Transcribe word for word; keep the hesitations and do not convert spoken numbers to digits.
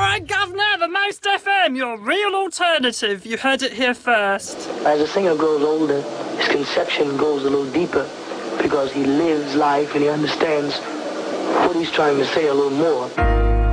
right, Governor, the Most F M, your real alternative. You heard it here first. As a singer grows older, his conception goes a little deeper because he lives life and he understands what he's trying to say a little more.